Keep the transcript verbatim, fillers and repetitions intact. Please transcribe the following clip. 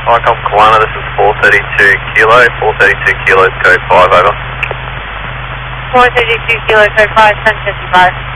Icom Kalana, this is four thirty-two kilo, four thirty-two kilos, code five, over. four thirty-two kilo, code five, ten fifty-five.